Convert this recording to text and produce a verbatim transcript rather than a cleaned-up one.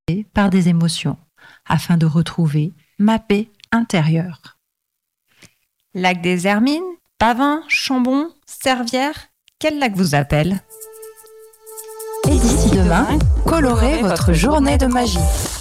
par des émotions, afin de retrouver ma paix intérieure. Lac des Hermines, Pavin, Chambon, Servières, quel lac vous appelle ? Et d'ici demain, colorez votre journée de magie.